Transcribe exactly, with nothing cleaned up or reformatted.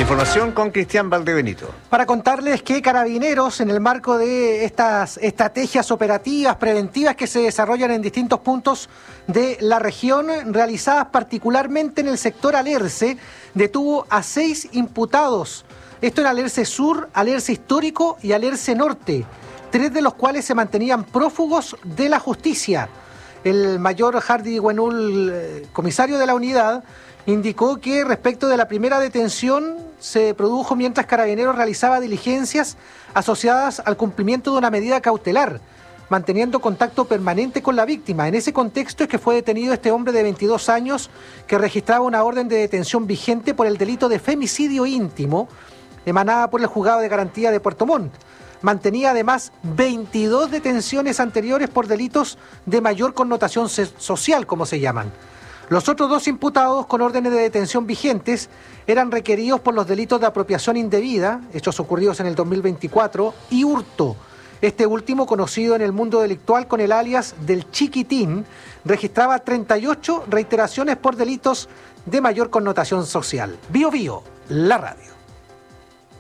información con Cristian Valdebenito. Para contarles que Carabineros, en el marco de estas estrategias operativas preventivas que se desarrollan en distintos puntos de la región, realizadas particularmente en el sector Alerce, detuvo a seis imputados. Esto en Alerce Sur, Alerce Histórico y Alerce Norte, tres de los cuales se mantenían prófugos de la justicia. El mayor Hardy Guenul, comisario de la unidad, indicó que respecto de la primera detención se produjo mientras Carabineros realizaba diligencias asociadas al cumplimiento de una medida cautelar, manteniendo contacto permanente con la víctima. En ese contexto es que fue detenido este hombre de veintidós años que registraba una orden de detención vigente por el delito de femicidio íntimo emanada por el Juzgado de Garantía de Puerto Montt. Mantenía además veintidós detenciones anteriores por delitos de mayor connotación social, como se llaman. Los otros dos imputados con órdenes de detención vigentes eran requeridos por los delitos de apropiación indebida, hechos ocurridos en el dos mil veinticuatro, y hurto. Este último, conocido en el mundo delictual con el alias del Chiquitín, registraba treinta y ocho reiteraciones por delitos de mayor connotación social. Bío Bío, la radio.